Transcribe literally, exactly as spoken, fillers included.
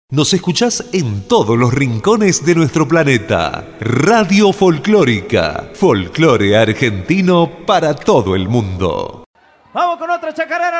Nos escuchás en todos los rincones de nuestro planeta. Radio Folclórica. Folclore argentino para todo el mundo. Vamos con otra chacarera.